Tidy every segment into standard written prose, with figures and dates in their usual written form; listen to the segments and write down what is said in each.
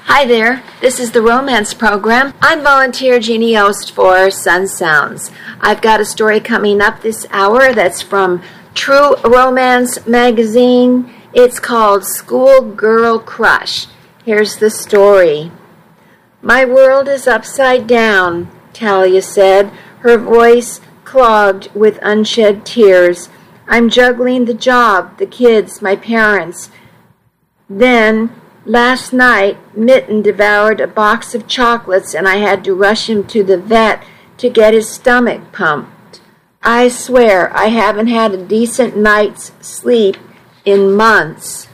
Hi there, this is the Romance Program. I'm volunteer Jeannie Ost for Sun Sounds. I've got a story coming up this hour that's from True Romance magazine. It's called Schoolgirl Crush. Here's the story. My world is upside down, Talia said, her voice clogged with unshed tears. I'm juggling the job, the kids, my parents. Then, last night, Mitten devoured a box of chocolates and I had to rush him to the vet to get his stomach pumped. I swear I haven't had a decent night's sleep in months.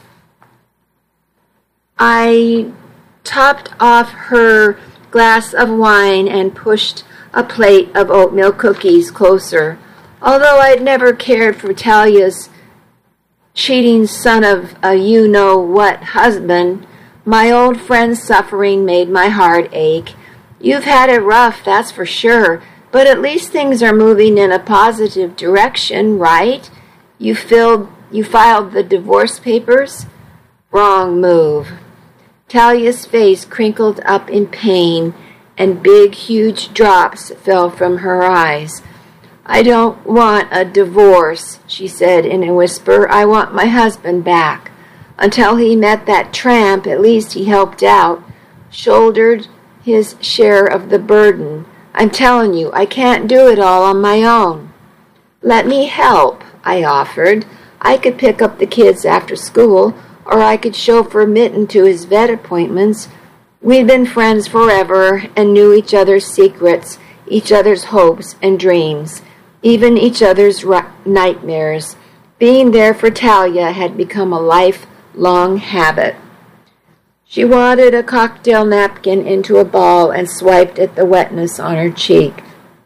I topped off her glass of wine and pushed a plate of oatmeal cookies closer. Although I'd never cared for Talia's cheating son of a you-know-what husband, my old friend's suffering made my heart ache. You've had it rough, that's for sure, but at least things are moving in a positive direction, right? You filed the divorce papers? Wrong move. Talia's face crinkled up in pain, and big, huge drops fell from her eyes. I don't want a divorce, she said in a whisper. I want my husband back. Until he met that tramp, at least he helped out, shouldered his share of the burden. I'm telling you, I can't do it all on my own. Let me help, I offered. I could pick up the kids after school, or I could chauffeur Mitten to his vet appointments. We'd been friends forever and knew each other's secrets, each other's hopes and dreams, even each other's nightmares. Being there for Talia had become a lifelong habit. She wadded a cocktail napkin into a ball and swiped at the wetness on her cheek.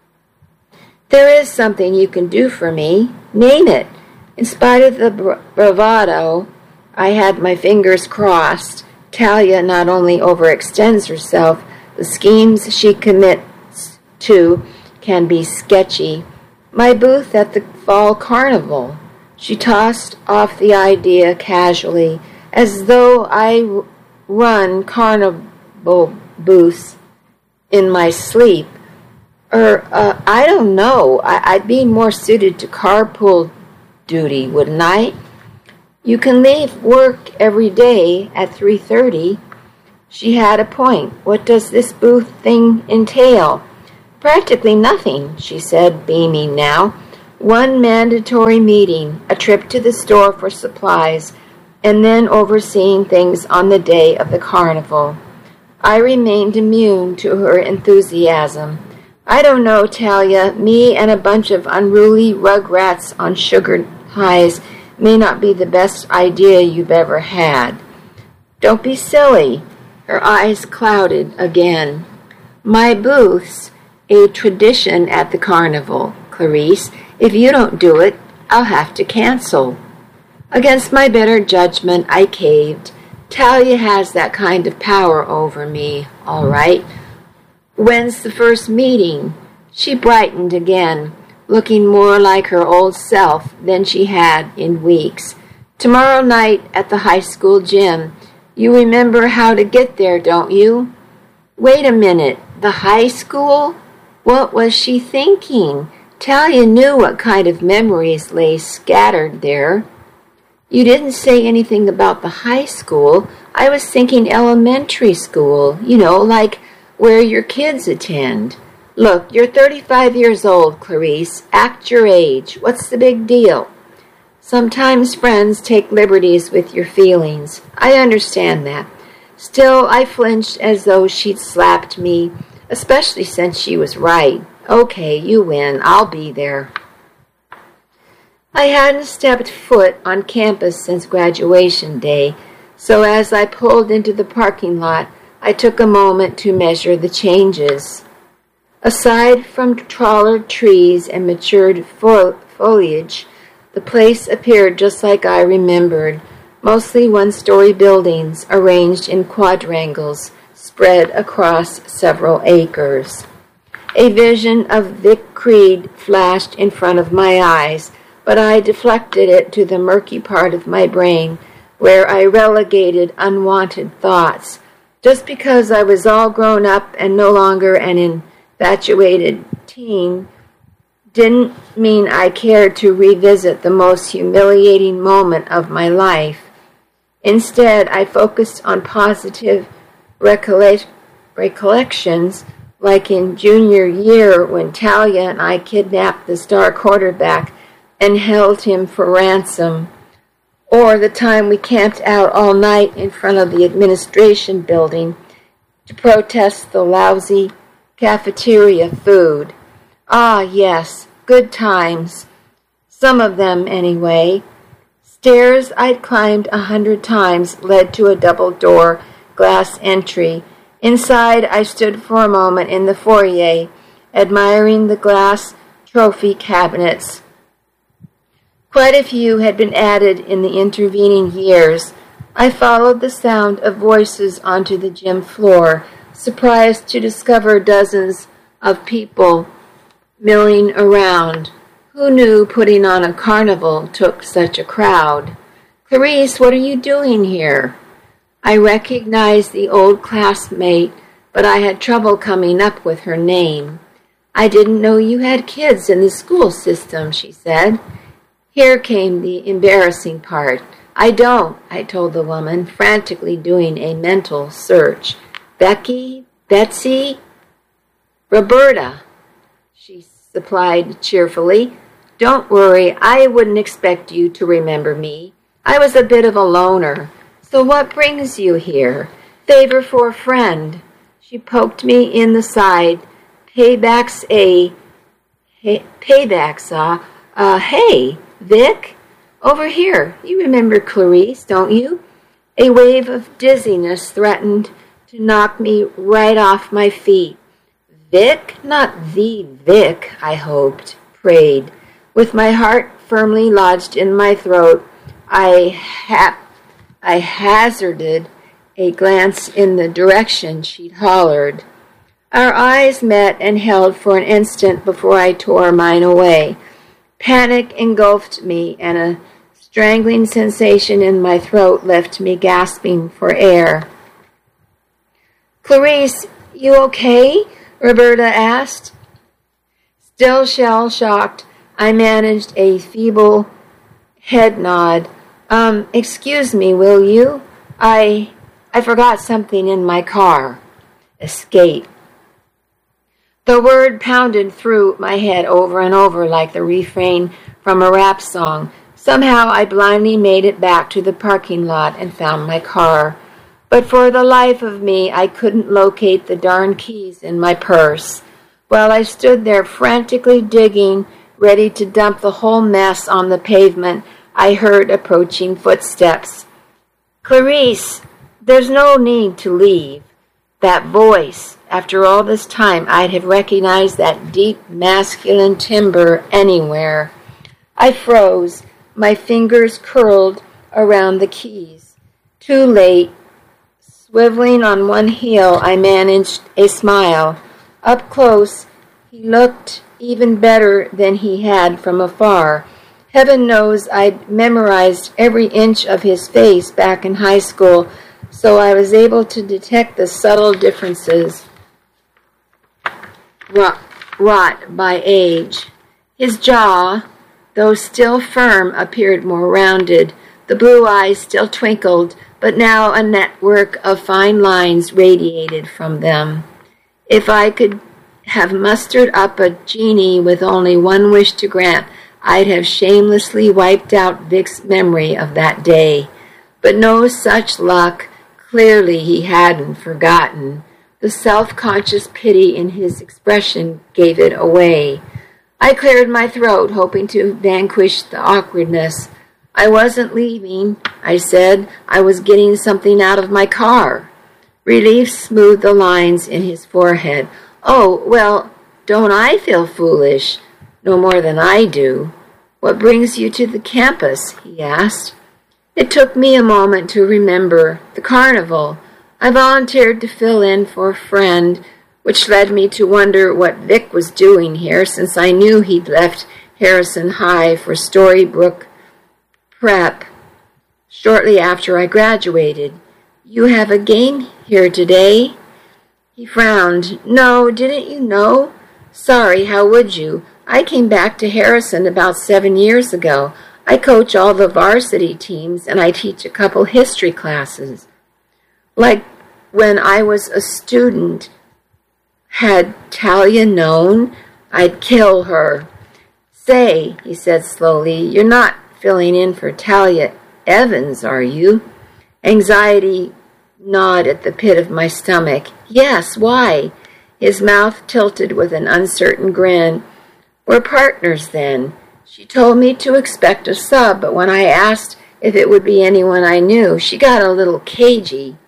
There is something you can do for me. Name it. In spite of the bravado, I had my fingers crossed. Talia not only overextends herself, the schemes she commits to can be sketchy. My booth at the fall carnival. She tossed off the idea casually, as though I run carnival booths in my sleep. I don't know. I'd be more suited to carpool duty, wouldn't I? You can leave work every day at 3:30. She had a point. What does this booth thing entail? Practically nothing, she said, beaming now. One mandatory meeting, a trip to the store for supplies, and then overseeing things on the day of the carnival. I remained immune to her enthusiasm. I don't know, Talia, me and a bunch of unruly rugrats on sugar highs may not be the best idea you've ever had. Don't be silly. Her eyes clouded again. My booth's a tradition at the carnival, Clarice. If you don't do it, I'll have to cancel. Against my better judgment, I caved. Talia has that kind of power over me, all right. When's the first meeting? She brightened again, looking more like her old self than she had in weeks. Tomorrow night at the high school gym. You remember how to get there, don't you? Wait a minute, the high school? What was she thinking? Talia knew what kind of memories lay scattered there. You didn't say anything about the high school. I was thinking elementary school, like where your kids attend. Look, you're 35 years old, Clarice. Act your age. What's the big deal? Sometimes friends take liberties with your feelings. I understand that. Still, I flinched as though she'd slapped me, especially since she was right. Okay, you win. I'll be there. I hadn't stepped foot on campus since graduation day, so as I pulled into the parking lot, I took a moment to measure the changes. Aside from trawlered trees and matured foliage, the place appeared just like I remembered, mostly one-story buildings arranged in quadrangles spread across several acres. A vision of Vic Creed flashed in front of my eyes, but I deflected it to the murky part of my brain where I relegated unwanted thoughts. Just because I was all grown up and no longer an infatuated teen didn't mean I cared to revisit the most humiliating moment of my life. Instead, I focused on positive recollections, like in junior year when Talia and I kidnapped the star quarterback and held him for ransom, or the time we camped out all night in front of the administration building to protest the lousy cafeteria food. Ah, yes, good times. Some of them, anyway. Stairs I'd climbed 100 times led to a double-door glass entry. Inside, I stood for a moment in the foyer, admiring the glass trophy cabinets. Quite a few had been added in the intervening years. I followed the sound of voices onto the gym floor, surprised to discover dozens of people milling around. Who knew putting on a carnival took such a crowd? "Clarice, what are you doing here?" I recognized the old classmate, but I had trouble coming up with her name. "I didn't know you had kids in the school system," she said. Here came the embarrassing part. "I don't," I told the woman, frantically doing a mental search. "Becky? Betsy? Roberta," she supplied cheerfully. "Don't worry, I wouldn't expect you to remember me. I was a bit of a loner. So what brings you here?" "Favor for a friend." She poked me in the side. Paybacks, hey, Vic? Over here. You remember Clarice, don't you?" A wave of dizziness threatened to knock me right off my feet. Vic? Not the Vic, I hoped, prayed. With my heart firmly lodged in my throat, I hazarded a glance in the direction she'd hollered. Our eyes met and held for an instant before I tore mine away. Panic engulfed me, and a strangling sensation in my throat left me gasping for air. "Clarice, you okay?" Roberta asked. Still shell-shocked, I managed a feeble head nod. Excuse me, will you? I forgot something in my car." Escape. The word pounded through my head over and over like the refrain from a rap song. Somehow I blindly made it back to the parking lot and found my car. But for the life of me, I couldn't locate the darn keys in my purse. While I stood there frantically digging, ready to dump the whole mess on the pavement, I heard approaching footsteps. "Clarice, there's no need to leave." That voice. After all this time, I'd have recognized that deep, masculine timbre anywhere. I froze, my fingers curled around the keys. Too late. Swiveling on one heel, I managed a smile. Up close, he looked even better than he had from afar. Heaven knows I'd memorized every inch of his face back in high school, so I was able to detect the subtle differences wrought by age. His jaw, though still firm, appeared more rounded. The blue eyes still twinkled, but now a network of fine lines radiated from them. If I could have mustered up a genie with only one wish to grant, I'd have shamelessly wiped out Vic's memory of that day. But no such luck. Clearly he hadn't forgotten. The self-conscious pity in his expression gave it away. I cleared my throat, hoping to vanquish the awkwardness. "I wasn't leaving," I said. "I was getting something out of my car." Relief smoothed the lines in his forehead. "Oh, well, don't I feel foolish?" "No more than I do." "What brings you to the campus?" he asked. It took me a moment to remember. The carnival. I volunteered to fill in for a friend, which led me to wonder what Vic was doing here, since I knew he'd left Harrison High for Storybrooke Prep shortly after I graduated. You have a game here today?" He frowned. "No, didn't you know?" "Sorry, how would you? I came back to Harrison about 7 years ago. I coach all the varsity teams and I teach a couple history classes. Like when I was a student, had Talia known, I'd kill her." "Say," he said slowly, "you're not filling in for Talia Evans, are you?" Anxiety gnawed at the pit of my stomach. "Yes, why?" His mouth tilted with an uncertain grin. "We're partners then. She told me to expect a sub, but when I asked if it would be anyone I knew, she got a little cagey.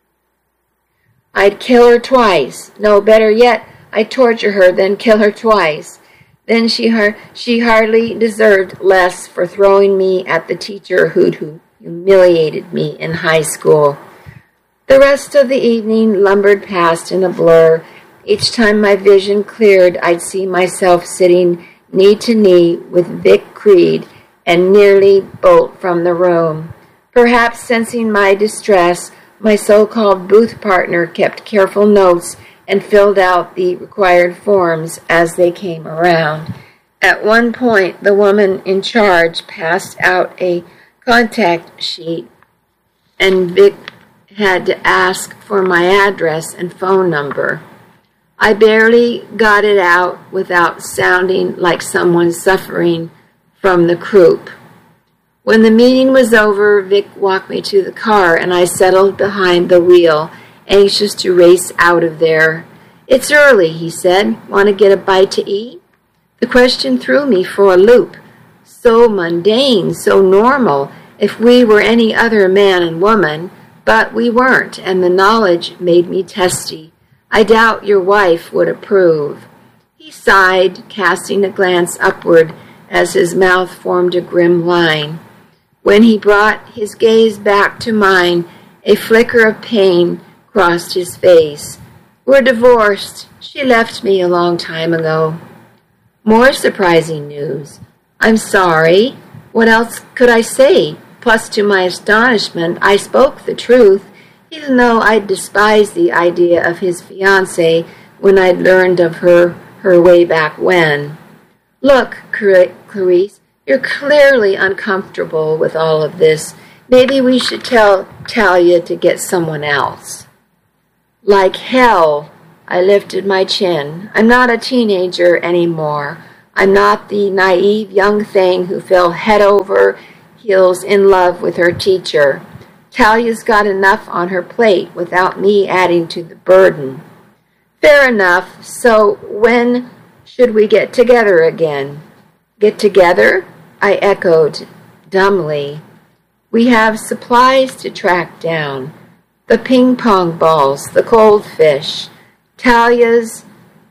I'd kill her twice. No, better yet, I'd torture her, then kill her twice. Then she hardly deserved less for throwing me at the teacher who'd humiliated me in high school." The rest of the evening lumbered past in a blur. Each time my vision cleared, I'd see myself sitting knee to knee with Vic Creed and nearly bolt from the room. Perhaps sensing my distress, my so-called booth partner kept careful notes and filled out the required forms as they came around. At one point, the woman in charge passed out a contact sheet, and Vic had to ask for my address and phone number. I barely got it out without sounding like someone suffering from the croup. When the meeting was over, Vic walked me to the car, and I settled behind the wheel, anxious to race out of there. "It's early," he said. "Want to get a bite to eat?" The question threw me for a loop. So mundane, so normal, if we were any other man and woman, but we weren't, and the knowledge made me testy. "I doubt your wife would approve." He sighed, casting a glance upward as his mouth formed a grim line. When he brought his gaze back to mine, a flicker of pain crossed his face. "We're divorced. She left me a long time ago." More surprising news. "I'm sorry. What else could I say?" Plus, to my astonishment, I spoke the truth, even though I'd despised the idea of his fiancée when I'd learned of her way back when. "Look, Clarice, you're clearly uncomfortable with all of this. Maybe we should tell Talia to get someone else." Like hell, I lifted my chin. I'm not a teenager anymore. I'm not the naive young thing who fell head over heels in love with her teacher. Talia's got enough on her plate without me adding to the burden. "Fair enough. So when should we get together again?" "Get together?" I echoed dumbly. "We have supplies to track down. The ping-pong balls, the goldfish. Talia's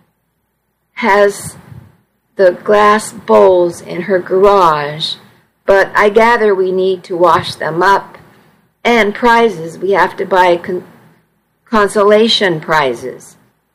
has the glass bowls in her garage, but I gather we need to wash them up. And prizes, we have to buy consolation prizes."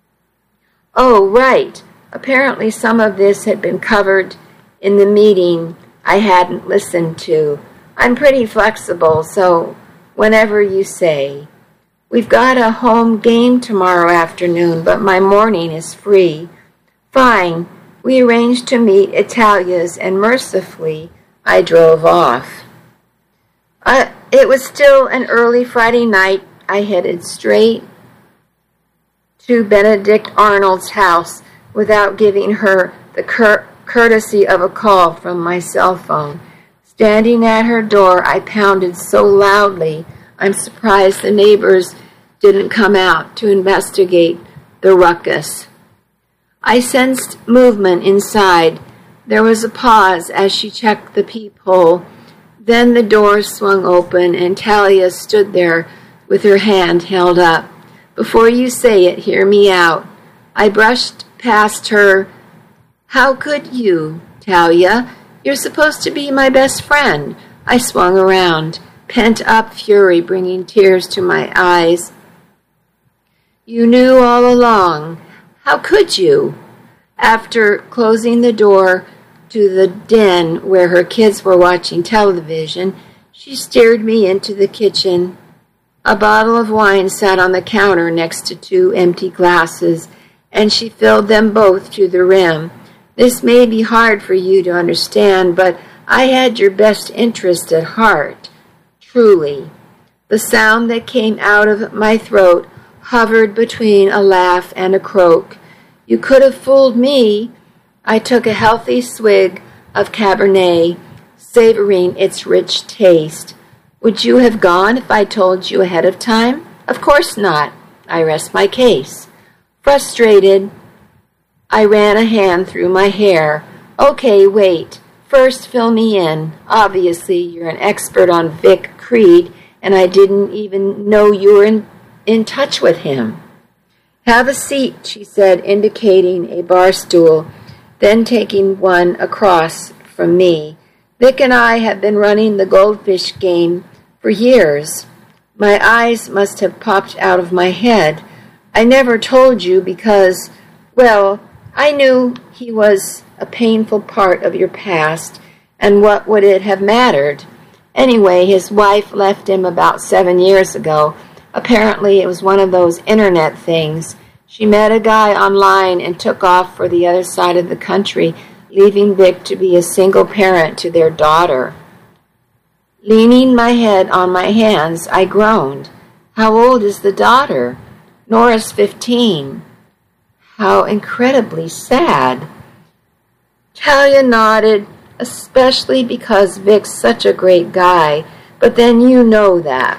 "Oh, right. Apparently some of this had been covered in the meeting I hadn't listened to. I'm pretty flexible, so whenever you say. We've got a home game tomorrow afternoon, but my morning is free." "Fine." We arranged to meet at Talia's, and mercifully, I drove off. It was still an early Friday night. I headed straight to Benedict Arnold's house without giving her the courtesy of a call from my cell phone. Standing at her door, I pounded so loudly, I'm surprised the neighbors didn't come out to investigate the ruckus. I sensed movement inside. There was a pause as she checked the peephole. Then the door swung open and Talia stood there with her hand held up. "Before you say it, hear me out." I brushed past her. "How could you, Talia? You're supposed to be my best friend." I swung around, pent-up fury bringing tears to my eyes. "You knew all along. How could you?" After closing the door to the den where her kids were watching television, she steered me into the kitchen. A bottle of wine sat on the counter next to 2 empty glasses, and she filled them both to the rim. This may be hard for you to understand, but I had your best interest at heart. Truly. The sound that came out of my throat hovered between a laugh and a croak. You could have fooled me. I took a healthy swig of Cabernet, savoring its rich taste. Would you have gone if I told you ahead of time? Of course not. I rest my case. Frustrated, I ran a hand through my hair. Okay, wait. First, fill me in. Obviously, you're an expert on Vic Creed, and I didn't even know you were in touch with him. Have a seat, she said, indicating a bar stool, then taking one across from me. Vic and I have been running the goldfish game for years. My eyes must have popped out of my head. I never told you because, well, I knew he was a painful part of your past, and what would it have mattered? Anyway, his wife left him about 7 years ago. Apparently, it was one of those internet things. She met a guy online and took off for the other side of the country, leaving Vic to be a single parent to their daughter. Leaning my head on my hands, I groaned. How old is the daughter? Nora's 15. How incredibly sad. Talia nodded, especially because Vic's such a great guy, but then you know that.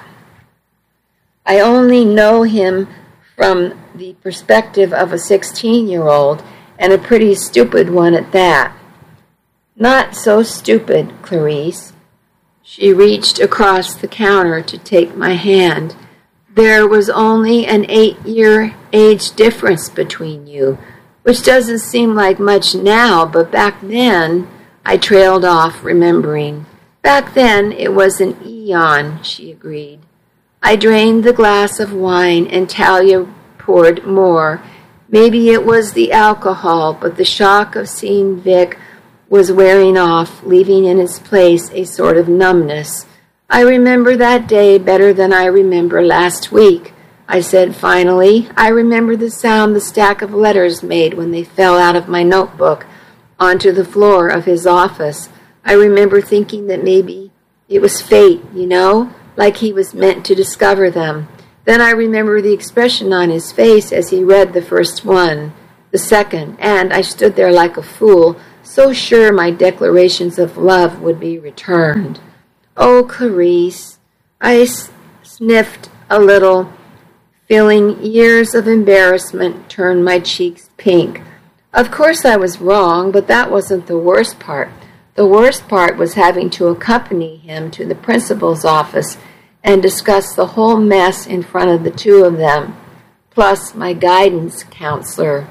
I only know him from the perspective of a 16-year-old, and a pretty stupid one at that. Not so stupid, Clarice. She reached across the counter to take my hand. There was only an 8-year age difference between you, which doesn't seem like much now, but back then, I trailed off, remembering. Back then, it was an eon, she agreed. I drained the glass of wine, and Talia poured more. Maybe it was the alcohol, but the shock of seeing Vic was wearing off, leaving in its place a sort of numbness. I remember that day better than I remember last week, I said finally. I remember the sound the stack of letters made when they fell out of my notebook onto the floor of his office. I remember thinking that maybe it was fate, like he was meant to discover them. Then I remember the expression on his face as he read the first one, the second, and I stood there like a fool, so sure my declarations of love would be returned. Oh, Clarice, I sniffed a little, feeling years of embarrassment turn my cheeks pink. Of course I was wrong, but that wasn't the worst part. The worst part was having to accompany him to the principal's office and discuss the whole mess in front of the two of them, plus my guidance counselor.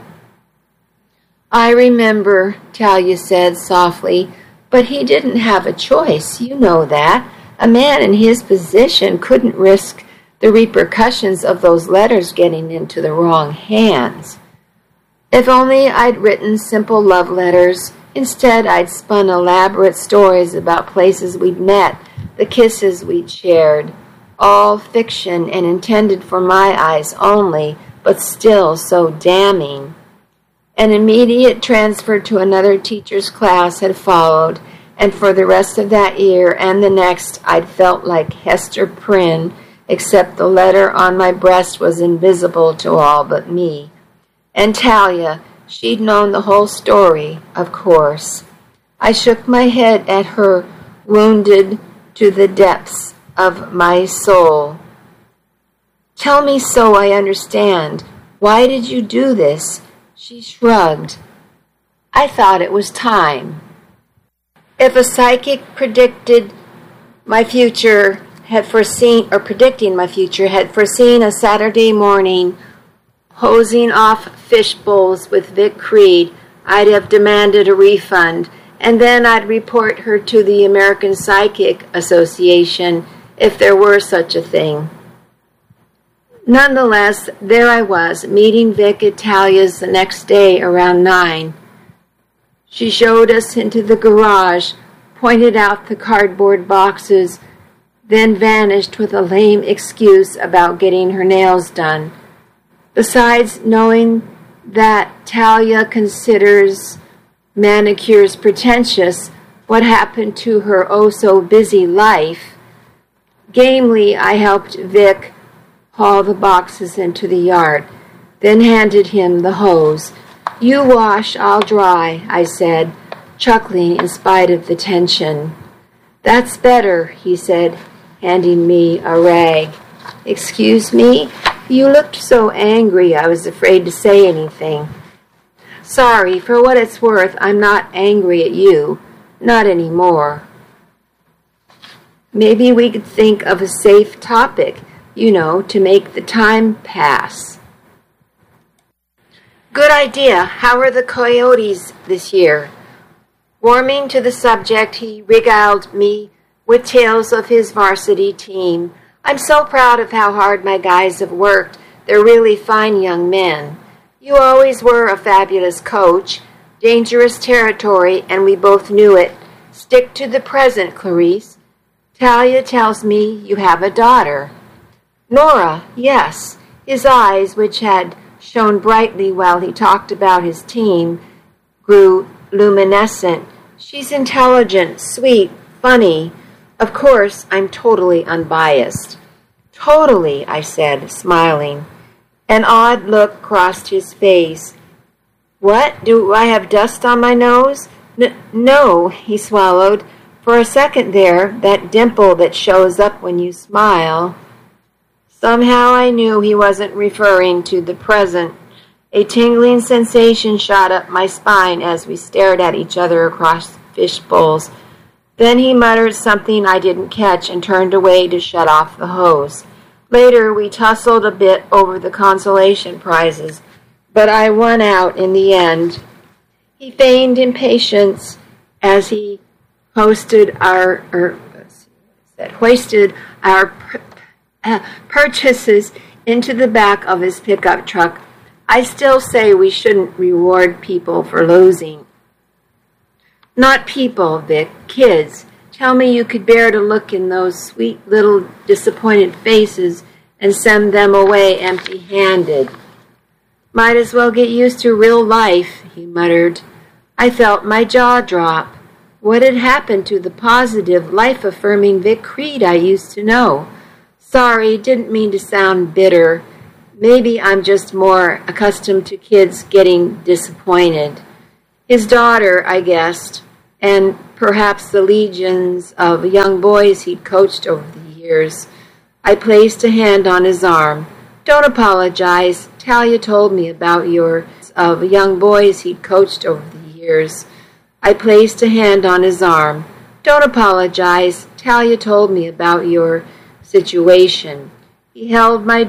I remember, Talia said softly, but he didn't have a choice, you know that. A man in his position couldn't risk the repercussions of those letters getting into the wrong hands. If only I'd written simple love letters. Instead, I'd spun elaborate stories about places we'd met, the kisses we'd shared, all fiction and intended for my eyes only, but still so damning. An immediate transfer to another teacher's class had followed, and for the rest of that year and the next, I'd felt like Hester Prynne, except the letter on my breast was invisible to all but me. And Talia, she'd known the whole story, of course. I shook my head at her, wounded to the depths of my soul. Tell me so I understand. Why did you do this? She shrugged. I thought it was time. If a psychic predicting my future had foreseen a Saturday morning hosing off fish bowls with Vic Creed, I'd have demanded a refund, and then I'd report her to the American Psychic Association if there were such a thing. Nonetheless, there I was, meeting Vic at Talia's the next day around 9. She showed us into the garage, pointed out the cardboard boxes then vanished with a lame excuse about getting her nails done. Besides knowing that Talia considers manicures pretentious, what happened to her oh-so-busy life? Gamely, I helped Vic haul the boxes into the yard, then handed him the hose. "You wash, I'll dry," I said, chuckling in spite of the tension. "That's better," he said, handing me a rag. "Excuse me? You looked so angry I was afraid to say anything." "Sorry, for what it's worth, I'm not angry at you. Not anymore." Maybe we could think of a safe topic, to make the time pass. Good idea. How are the Coyotes this year? Warming to the subject, he regaled me with tales of his varsity team. "I'm so proud of how hard my guys have worked. They're really fine young men. You always were a fabulous coach. Dangerous territory, and we both knew it. Stick to the present, Clarice. Talia tells me you have a daughter." "Nora, yes." His eyes, which had shone brightly while he talked about his team, grew luminescent. "She's intelligent, sweet, funny. Of course, I'm totally unbiased." "Totally," I said, smiling. An odd look crossed his face. "What? Do I have dust on my nose?" No, he swallowed. For a second there, that dimple that shows up when you smile. Somehow I knew he wasn't referring to the present. A tingling sensation shot up my spine as we stared at each other across fish bowls. Then he muttered something I didn't catch and turned away to shut off the hose. Later, we tussled a bit over the consolation prizes, but I won out in the end. He feigned impatience as he hoisted our purchases into the back of his pickup truck. "I still say we shouldn't reward people for losing." "Not people, Vic, kids. Tell me you could bear to look in those sweet little disappointed faces and send them away empty-handed." "Might as well get used to real life," he muttered. I felt my jaw drop. What had happened to the positive, life-affirming Vic Creed I used to know? Sorry, didn't mean to sound bitter. Maybe I'm just more accustomed to kids getting disappointed. His daughter, I guessed, and perhaps the legions of young boys he'd coached over the years. I placed a hand on his arm. "Don't apologize. Talia told me about your of young boys he'd coached over the years." I placed a hand on his arm. "Don't apologize. Talia told me about your situation." He held my